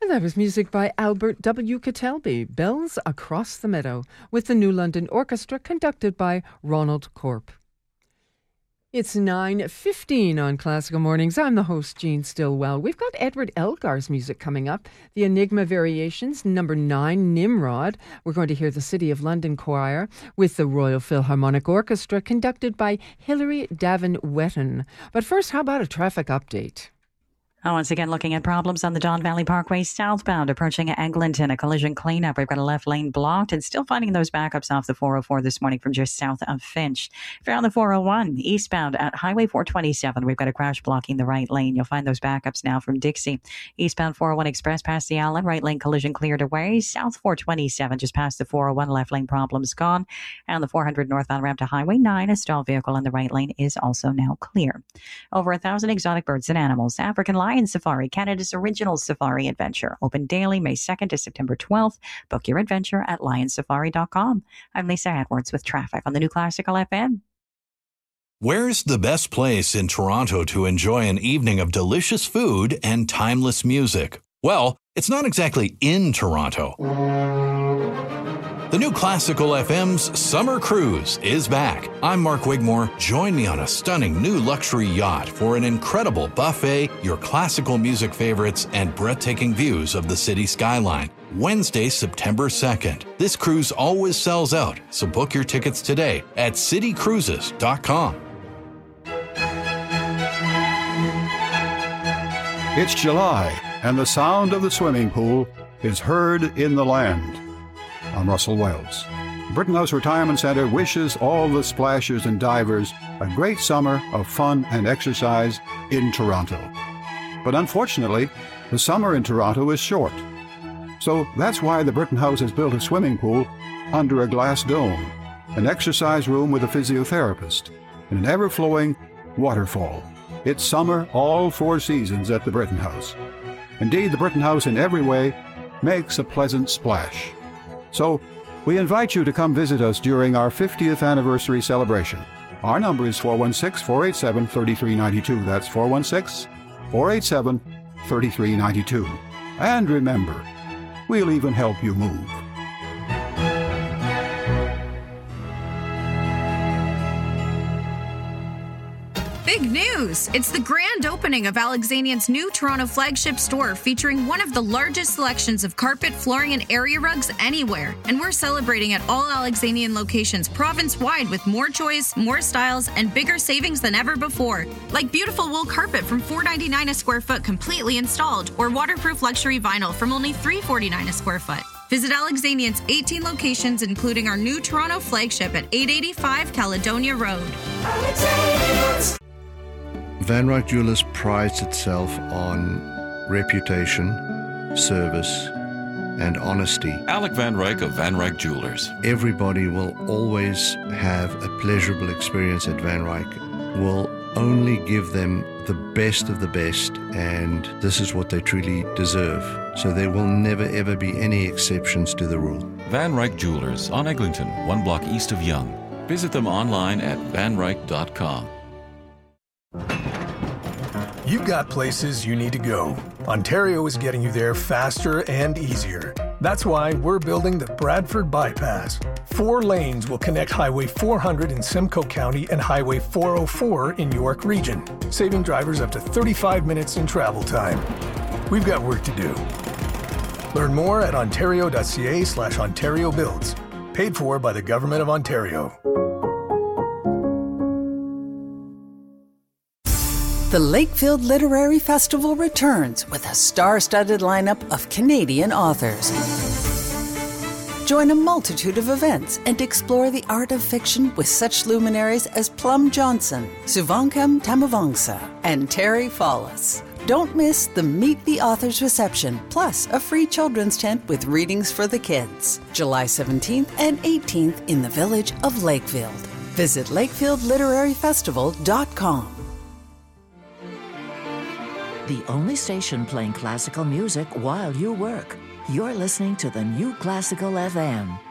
And that was music by Albert W. Catalby, Bells Across the Meadow, with the New London Orchestra conducted by Ronald Corp. It's 9:15 on Classical Mornings. I'm the host, Jean Stillwell. We've got Edward Elgar's music coming up. The Enigma Variations, number 9, Nimrod. We're going to hear the City of London Choir with the Royal Philharmonic Orchestra conducted by Hilary Davin-Wetton. But first, how about a traffic update? Once again, looking at problems on the Don Valley Parkway southbound, approaching Eglinton, a collision cleanup. We've got a left lane blocked and still finding those backups off the 404 this morning from just south of Finch. If you're on the 401, eastbound at Highway 427, we've got a crash blocking the right lane. You'll find those backups now from Dixie. Eastbound 401 Express past the Allen, right lane collision cleared away. South 427, just past the 401, left lane problems gone. And the 400 northbound ramp to Highway 9, a stalled vehicle in the right lane is also now clear. Over 1,000 exotic birds and animals. African lion safari, Canada's original safari adventure. Open daily, May 2nd to September 12th. Book your adventure at lionsafari.com. I'm Lisa Edwards with traffic on the New Classical FM. Where's the best place in Toronto to enjoy an evening of delicious food and timeless music? Well, it's not exactly in Toronto. The New Classical FM's Summer Cruise is back. I'm Mark Wigmore. Join me on a stunning new luxury yacht for an incredible buffet, your classical music favorites, and breathtaking views of the city skyline. Wednesday, September 2nd. This cruise always sells out, so book your tickets today at citycruises.com. It's July, and the sound of the swimming pool is heard in the land. I'm Russell Wells. Britton House Retirement Centre wishes all the splashers and divers a great summer of fun and exercise in Toronto. But unfortunately, the summer in Toronto is short. So that's why the Britton House has built a swimming pool under a glass dome, an exercise room with a physiotherapist, and an ever-flowing waterfall. It's summer all 4 seasons at the Britton House. Indeed, the Britton House in every way makes a pleasant splash. So, we invite you to come visit us during our 50th anniversary celebration. Our number is 416-487-3392. That's 416-487-3392. And remember, we'll even help you move. Big news! It's the grand opening of Alexanian's new Toronto flagship store featuring one of the largest selections of carpet, flooring, and area rugs anywhere. And we're celebrating at all Alexanian locations province-wide with more choice, more styles, and bigger savings than ever before. Like beautiful wool carpet from $4.99 a square foot completely installed, or waterproof luxury vinyl from only $3.49 a square foot. Visit Alexanian's 18 locations, including our new Toronto flagship at 885 Caledonia Road. Van Ryck Jewelers prides itself on reputation, service, and honesty. Alec Van Ryck of Van Ryck Jewelers. Everybody will always have a pleasurable experience at Van Ryck. We'll only give them the best of the best, and this is what they truly deserve. So there will never ever be any exceptions to the rule. Van Ryck Jewelers on Eglinton, 1 block east of Yonge. Visit them online at vanryck.com. You've got places you need to go. Ontario is getting you there faster and easier. That's why we're building the Bradford Bypass. 4 lanes will connect Highway 400 in Simcoe County and Highway 404 in York Region, saving drivers up to 35 minutes in travel time. We've got work to do. Learn more at ontario.ca/Ontario Builds. Paid for by the Government of Ontario. The Lakefield Literary Festival returns with a star-studded lineup of Canadian authors. Join a multitude of events and explore the art of fiction with such luminaries as Plum Johnson, Suvankam Tamavangsa, and Terry Fallis. Don't miss the Meet the Authors reception, plus a free children's tent with readings for the kids. July 17th and 18th in the village of Lakefield. Visit lakefieldliteraryfestival.com. The only station playing classical music while you work. You're listening to the New Classical FM.